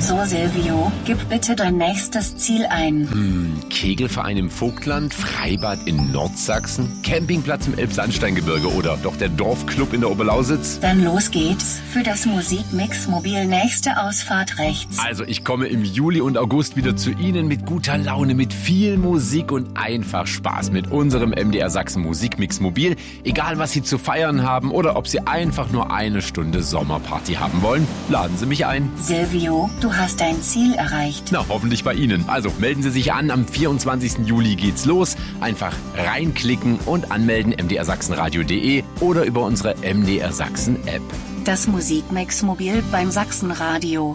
So, Silvio, gib bitte dein nächstes Ziel ein. Kegelverein im Vogtland, Freibad in Nordsachsen, Campingplatz im Elbsandsteingebirge oder doch der Dorfclub in der Oberlausitz? Dann los geht's. Für das Musikmix-Mobil nächste Ausfahrt rechts. Also ich komme im Juli und August wieder zu Ihnen mit guter Laune, mit viel Musik und einfach Spaß mit unserem MDR Sachsen Musikmix-Mobil. Egal, was Sie zu feiern haben oder ob Sie einfach nur eine Stunde Sommerparty haben wollen, laden Sie mich ein. Silvio, du hast dein Ziel erreicht. Na, hoffentlich bei Ihnen. Also melden Sie sich an, am 24. Juli geht's los. Einfach reinklicken und anmelden mdrsachsenradio.de oder über unsere MDR Sachsen App. Das Musikmix-Mobil beim Sachsenradio.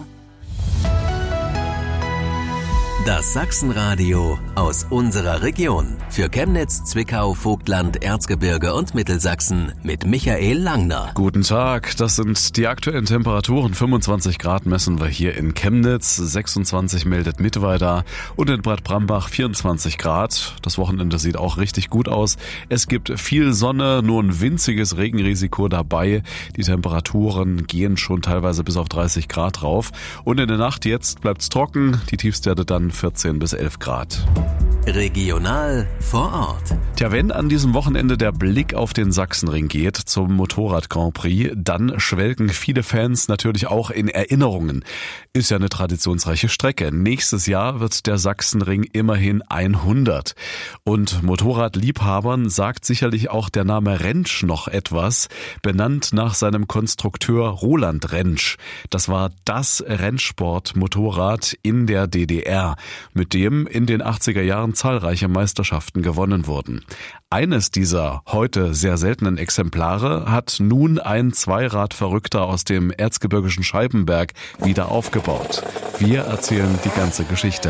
Das Sachsenradio aus unserer Region. Für Chemnitz, Zwickau, Vogtland, Erzgebirge und Mittelsachsen mit Michael Langner. Guten Tag, das sind die aktuellen Temperaturen. 25 Grad messen wir hier in Chemnitz, 26 meldet Mittweida und in Bad Brambach 24 Grad. Das Wochenende sieht auch richtig gut aus. Es gibt viel Sonne, nur ein winziges Regenrisiko dabei. Die Temperaturen gehen schon teilweise bis auf 30 Grad rauf. Und in der Nacht jetzt bleibt's trocken, die Tiefstwerte dann 14 bis 11 Grad. Regional vor Ort. Tja, wenn an diesem Wochenende der Blick auf den Sachsenring geht zum Motorrad Grand Prix, dann schwelgen viele Fans natürlich auch in Erinnerungen. Ist ja eine traditionsreiche Strecke. Nächstes Jahr wird der Sachsenring immerhin 100. Und Motorradliebhabern sagt sicherlich auch der Name Rentsch noch etwas, benannt nach seinem Konstrukteur Roland Rentsch. Das war das Rennsport-Motorrad in der DDR, mit dem in den 80er Jahren zahlreiche Meisterschaften gewonnen wurden. Eines dieser heute sehr seltenen Exemplare hat nun ein Zweiradverrückter aus dem erzgebirgischen Scheibenberg wieder aufgebaut. Wir erzählen die ganze Geschichte.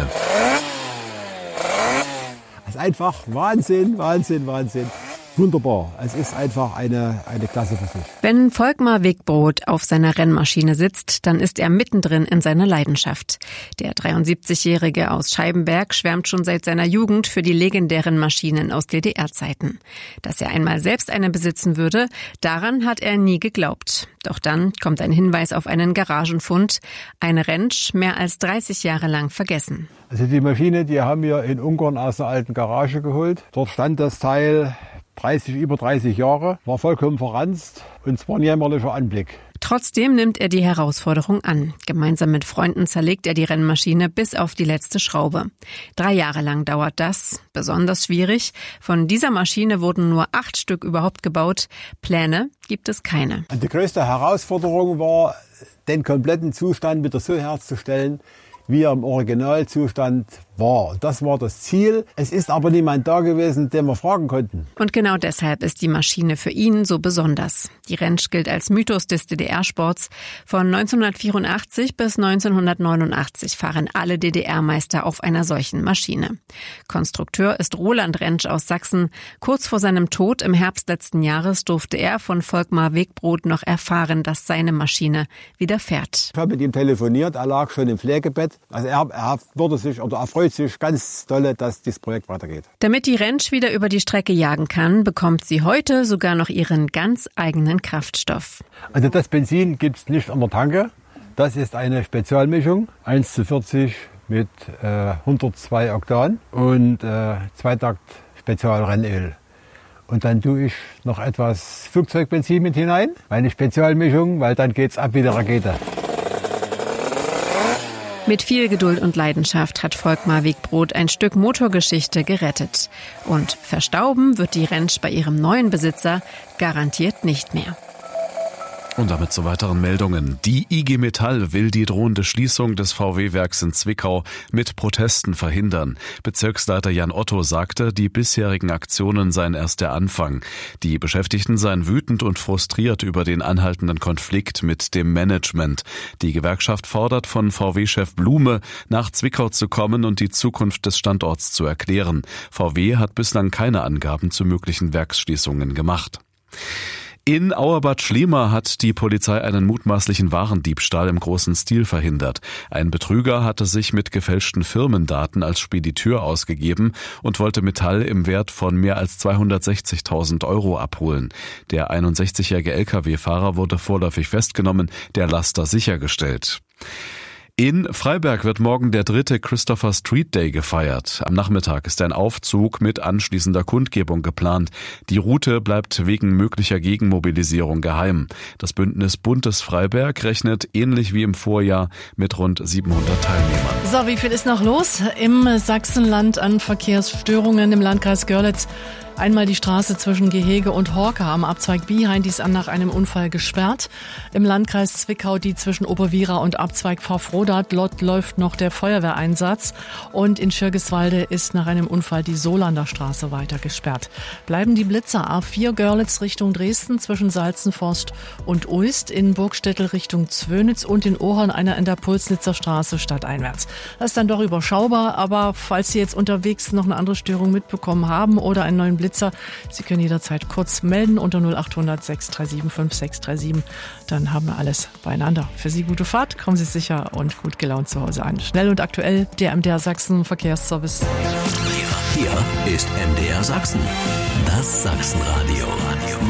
Es ist einfach Wahnsinn. Wunderbar. Es ist einfach eine Klasse für sich. Wenn Volkmar Wegbrod auf seiner Rennmaschine sitzt, dann ist er mittendrin in seiner Leidenschaft. Der 73-Jährige aus Scheibenberg schwärmt schon seit seiner Jugend für die legendären Maschinen aus DDR-Zeiten. Dass er einmal selbst eine besitzen würde, daran hat er nie geglaubt. Doch dann kommt ein Hinweis auf einen Garagenfund. Ein Rentsch mehr als 30 Jahre lang vergessen. Also die Maschine, die haben wir in Ungarn aus einer alten Garage geholt. Dort stand das Teil über 30 Jahre, war vollkommen verranzt und es war ein jämmerlicher Anblick. Trotzdem nimmt er die Herausforderung an. Gemeinsam mit Freunden zerlegt er die Rennmaschine bis auf die letzte Schraube. 3 Jahre lang dauert das. Besonders schwierig. Von dieser Maschine wurden nur 8 Stück überhaupt gebaut. Pläne gibt es keine. Und die größte Herausforderung war, den kompletten Zustand wieder so herzustellen, wie er im Originalzustand war. Das war das Ziel. Es ist aber niemand da gewesen, den wir fragen konnten. Und genau deshalb ist die Maschine für ihn so besonders. Die Rentsch gilt als Mythos des DDR-Sports. Von 1984 bis 1989 fahren alle DDR-Meister auf einer solchen Maschine. Konstrukteur ist Roland Rentsch aus Sachsen. Kurz vor seinem Tod im Herbst letzten Jahres durfte er von Volkmar Wegbrod noch erfahren, dass seine Maschine wieder fährt. Ich habe mit ihm telefoniert, er lag schon im Pflegebett. Also er freut sich ganz doll, dass dieses Projekt weitergeht. Damit die Rentsch wieder über die Strecke jagen kann, bekommt sie heute sogar noch ihren ganz eigenen Kraftstoff. Also das Benzin gibt es nicht an der Tanke. Das ist eine Spezialmischung, 1:40 mit 102 Oktan und Zweitakt Spezialrennöl. Und dann tue ich noch etwas Flugzeugbenzin mit hinein, meine Spezialmischung, weil dann geht's ab wie eine Rakete. Mit viel Geduld und Leidenschaft hat Volkmar Wegbrod ein Stück Motorgeschichte gerettet. Und verstauben wird die Rentsch bei ihrem neuen Besitzer garantiert nicht mehr. Und damit zu weiteren Meldungen. Die IG Metall will die drohende Schließung des VW-Werks in Zwickau mit Protesten verhindern. Bezirksleiter Jan Otto sagte, die bisherigen Aktionen seien erst der Anfang. Die Beschäftigten seien wütend und frustriert über den anhaltenden Konflikt mit dem Management. Die Gewerkschaft fordert von VW-Chef Blume, nach Zwickau zu kommen und die Zukunft des Standorts zu erklären. VW hat bislang keine Angaben zu möglichen Werksschließungen gemacht. In Auerbad Schliemer hat die Polizei einen mutmaßlichen Warendiebstahl im großen Stil verhindert. Ein Betrüger hatte sich mit gefälschten Firmendaten als Spediteur ausgegeben und wollte Metall im Wert von mehr als 260.000 € abholen. Der 61-jährige Lkw-Fahrer wurde vorläufig festgenommen, der Laster sichergestellt. In Freiberg wird morgen der 3. Christopher Street Day gefeiert. Am Nachmittag ist ein Aufzug mit anschließender Kundgebung geplant. Die Route bleibt wegen möglicher Gegenmobilisierung geheim. Das Bündnis Buntes Freiberg rechnet ähnlich wie im Vorjahr mit rund 700 Teilnehmern. So, wie viel ist noch los im Sachsenland an Verkehrsstörungen im Landkreis Görlitz? Einmal die Straße zwischen Gehege und Horka am Abzweig Biehain, die ist nach einem Unfall gesperrt. Im Landkreis Zwickau die zwischen Oberwiera und Abzweig Pfaffrodath. Dort läuft noch der Feuerwehreinsatz. Und in Schirgiswalde ist nach einem Unfall die Solander Straße weiter gesperrt. Bleiben die Blitzer A4 Görlitz Richtung Dresden zwischen Salzenforst und Uist, in Burgstädtel Richtung Zwönitz und in Ohorn einer in der Pulsnitzer Straße stadteinwärts. Das ist dann doch überschaubar, aber falls Sie jetzt unterwegs noch eine andere Störung mitbekommen haben oder einen neuen Blitzer, Sie können jederzeit kurz melden unter 0800 637 5637. Dann haben wir alles beieinander. Für Sie gute Fahrt, kommen Sie sicher und gut gelaunt zu Hause an. Schnell und aktuell, der MDR Sachsen Verkehrsservice. Hier ist MDR Sachsen, das Sachsenradio.